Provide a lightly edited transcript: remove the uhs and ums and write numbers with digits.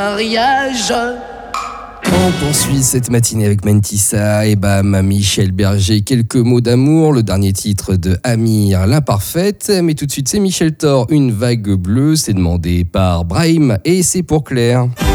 Mariage. On poursuit cette matinée avec Mentissa et bam, Michel Berger. Quelques mots d'amour, le dernier titre de Amir, l'imparfaite. Mais tout de suite, c'est Michel Thor, Une vague bleue. C'est demandé par Brahim et c'est pour Claire.